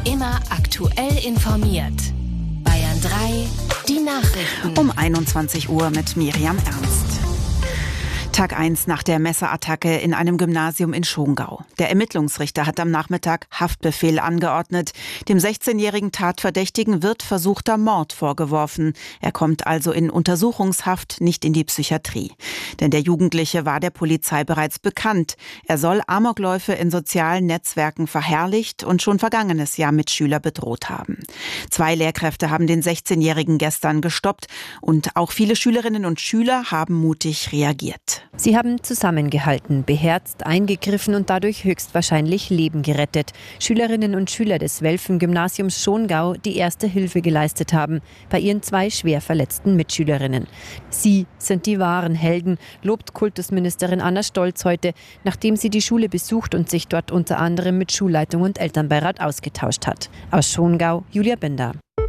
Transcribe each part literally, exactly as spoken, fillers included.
Immer aktuell informiert. Bayern drei, die Nachrichten. Um einundzwanzig Uhr mit Miriam Ernst. Tag eins nach der Messerattacke in einem Gymnasium in Schongau. Der Ermittlungsrichter hat am Nachmittag Haftbefehl angeordnet. Dem sechzehnjährigen Tatverdächtigen wird versuchter Mord vorgeworfen. Er kommt also in Untersuchungshaft, nicht in die Psychiatrie. Denn der Jugendliche war der Polizei bereits bekannt. Er soll Amokläufe in sozialen Netzwerken verherrlicht und schon vergangenes Jahr Mitschüler bedroht haben. Zwei Lehrkräfte haben den sechzehnjährigen gestern gestoppt und auch viele Schülerinnen und Schüler haben mutig reagiert. Sie haben zusammengehalten, beherzt, eingegriffen und dadurch höchstwahrscheinlich Leben gerettet. Schülerinnen und Schüler des Welfen-Gymnasiums Schongau, die erste Hilfe geleistet haben, bei ihren zwei schwer verletzten Mitschülerinnen. Sie sind die wahren Helden, lobt Kultusministerin Anna Stolz heute, nachdem sie die Schule besucht und sich dort unter anderem mit Schulleitung und Elternbeirat ausgetauscht hat. Aus Schongau, Julia Bender.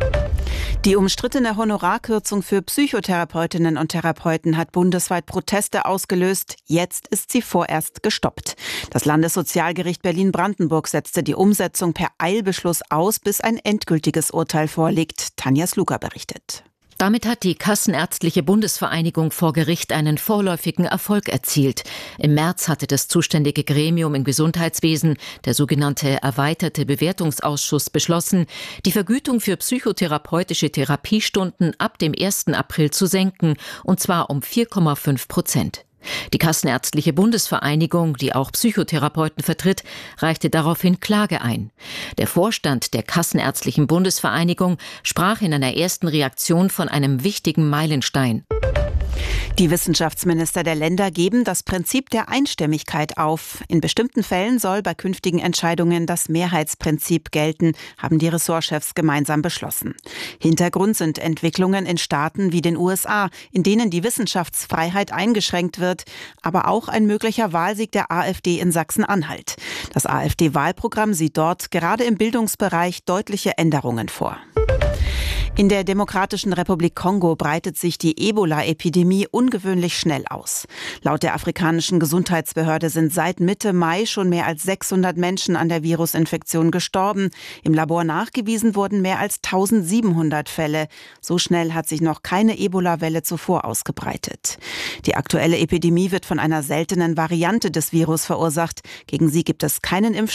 Die umstrittene Honorarkürzung für Psychotherapeutinnen und Therapeuten hat bundesweit Proteste ausgelöst. Jetzt ist sie vorerst gestoppt. Das Landessozialgericht Berlin-Brandenburg setzte die Umsetzung per Eilbeschluss aus, bis ein endgültiges Urteil vorliegt. Tanja Sluka berichtet. Damit hat die Kassenärztliche Bundesvereinigung vor Gericht einen vorläufigen Erfolg erzielt. Im März hatte das zuständige Gremium im Gesundheitswesen, der sogenannte erweiterte Bewertungsausschuss, beschlossen, die Vergütung für psychotherapeutische Therapiestunden ab dem ersten April zu senken, und zwar um vier Komma fünf Prozent. Die Kassenärztliche Bundesvereinigung, die auch Psychotherapeuten vertritt, reichte daraufhin Klage ein. Der Vorstand der Kassenärztlichen Bundesvereinigung sprach in einer ersten Reaktion von einem wichtigen Meilenstein. Die Wissenschaftsminister der Länder geben das Prinzip der Einstimmigkeit auf. In bestimmten Fällen soll bei künftigen Entscheidungen das Mehrheitsprinzip gelten, haben die Ressortchefs gemeinsam beschlossen. Hintergrund sind Entwicklungen in Staaten wie den U S A, in denen die Wissenschaftsfreiheit eingeschränkt wird, aber auch ein möglicher Wahlsieg der AfD in Sachsen-Anhalt. Das AfD-Wahlprogramm sieht dort gerade im Bildungsbereich deutliche Änderungen vor. In der Demokratischen Republik Kongo breitet sich die Ebola-Epidemie ungewöhnlich schnell aus. Laut der afrikanischen Gesundheitsbehörde sind seit Mitte Mai schon mehr als sechshundert Menschen an der Virusinfektion gestorben. Im Labor nachgewiesen wurden mehr als eintausendsiebenhundert Fälle. So schnell hat sich noch keine Ebola-Welle zuvor ausgebreitet. Die aktuelle Epidemie wird von einer seltenen Variante des Virus verursacht. Gegen sie gibt es keinen Impfstoff.